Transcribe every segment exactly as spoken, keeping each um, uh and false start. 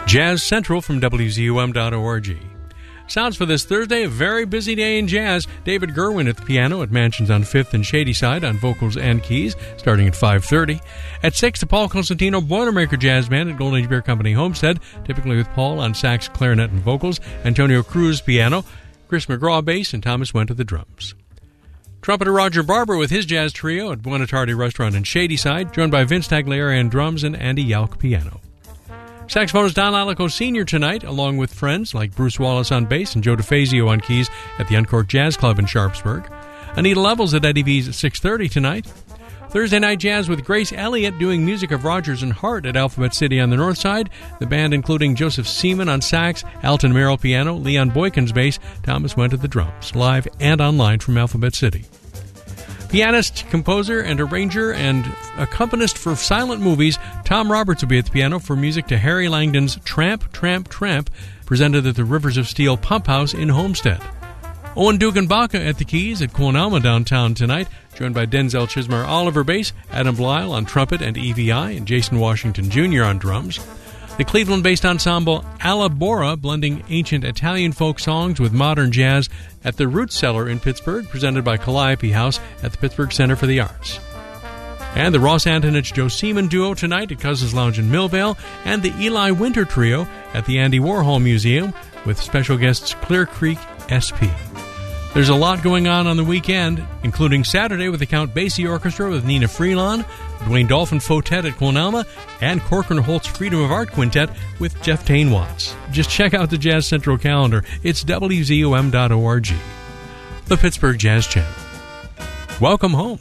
Jazz Central from W Z U M dot org. Sounds for this Thursday, a very busy day in jazz. David Gerwin at the piano at Mansions on fifth and Shadyside on vocals and keys, starting at five thirty. At six, the Paul Constantino Boilermaker Jazz Band at Golden Age Beer Company Homestead, typically with Paul on sax, clarinet, and vocals, Antonio Cruz piano, Chris McGraw bass, and Thomas Went to the drums. Trumpeter Roger Barber with his jazz trio at Buena Tarde Restaurant in Shadyside, joined by Vince Taglieri on drums and Andy Yalk piano. Saxophonist Don Alico Senior tonight, along with friends like Bruce Wallace on bass and Joe DeFazio on keys at the Uncorked Jazz Club in Sharpsburg. Anita Levels at Eddie V's at six thirty tonight. Thursday night jazz with Grace Elliott doing music of Rogers and Hart at Alphabet City on the north side. The band including Joseph Seaman on sax, Alton Merrill piano, Leon Boykins bass, Thomas Went at the drums, live and online from Alphabet City. Pianist, composer, and arranger, and accompanist for silent movies, Tom Roberts will be at the piano for music to Harry Langdon's Tramp, Tramp, Tramp, presented at the Rivers of Steel Pump House in Homestead. Owen Dugan-Baca at the keys at Quonalma downtown tonight, joined by Denzel Chismar Oliver bass, Adam Blyle on trumpet and E V I, and Jason Washington Junior on drums. The Cleveland-based ensemble Alla Bora, blending ancient Italian folk songs with modern jazz at the Root Cellar in Pittsburgh, presented by Calliope House at the Pittsburgh Center for the Arts. And the Ross Antonich Joe Seaman duo tonight at Cousins Lounge in Millvale, and the Eli Winter Trio at the Andy Warhol Museum with special guests Clear Creek S P. There's a lot going on on the weekend, including Saturday with the Count Basie Orchestra with Nina Freelon, Dwayne Dolphin Fotet at Quonalma, and Corcoran Holt's Freedom of Art Quintet with Jeff Tain Watts. Just check out the Jazz Central calendar. It's W Z U M dot org. The Pittsburgh Jazz Channel. Welcome home.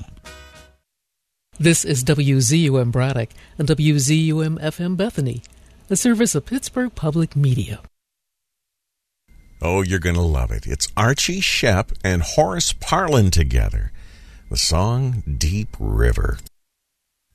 This is W Z U M Braddock and W Z U M F M Bethany, a service of Pittsburgh Public Media. Oh, you're going to love it. It's Archie Shepp and Horace Parlan together. The song Deep River.